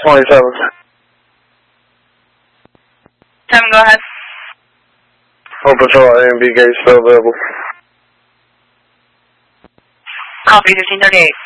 27. 7, go ahead. Old Patrol A and B gate still available. Copy, 1538.